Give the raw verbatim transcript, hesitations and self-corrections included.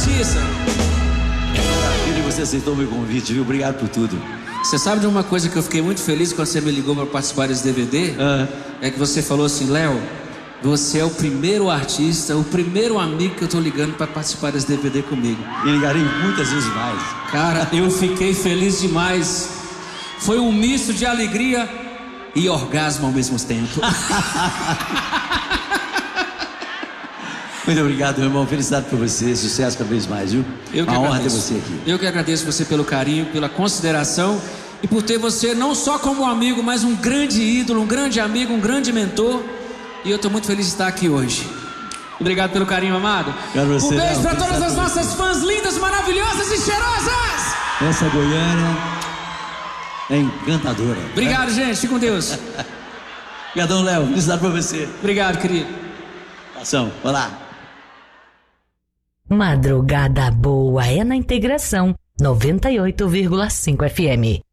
Batista. Maravilha, você aceitou o meu convite, viu? Obrigado por tudo. Você sabe de uma coisa que eu fiquei muito feliz quando você me ligou para participar desse D V D? Ah. É que você falou assim, Léo, você é o primeiro artista, o primeiro amigo que eu tô ligando para participar desse D V D comigo. E ligarei muitas vezes mais. Cara, eu fiquei feliz demais. Foi um misto de alegria e orgasmo ao mesmo tempo. Muito obrigado, meu irmão. Felicidade por você. Sucesso cada vez mais, viu? Eu que Uma honra ter agradeço. você aqui. Eu que agradeço você pelo carinho, pela consideração e por ter você não só como amigo, mas um grande ídolo, um grande amigo, um grande mentor. E eu tô muito feliz de estar aqui hoje. Obrigado pelo carinho, amado. Obrigado você, um beijo Léo. para todas as Felicidade por nossas você. fãs lindas, maravilhosas e cheirosas. Essa Goiânia é encantadora. Obrigado, né? gente. Fique com Deus. Obrigadão, Léo. Felicidade pra você. Obrigado, querido. Ação. Vai lá. Madrugada boa é na integração noventa e oito vírgula cinco F M.